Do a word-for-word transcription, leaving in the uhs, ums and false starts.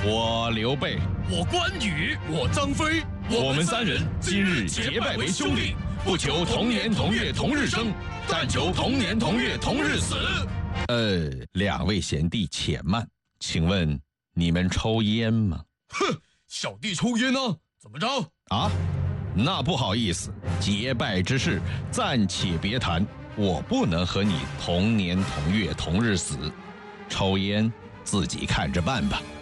我刘备， 我关羽，我张飞， 我们三人今日结拜为兄弟，不求同年同月同日生，但求同年同月同日死。呃，两位贤弟且慢，请问你们抽烟吗？ 哼，小弟抽烟呢、啊，怎么着？ 啊，那不好意思，结拜之事暂且别谈，我不能和你同年同月同日死，抽烟自己看着办吧。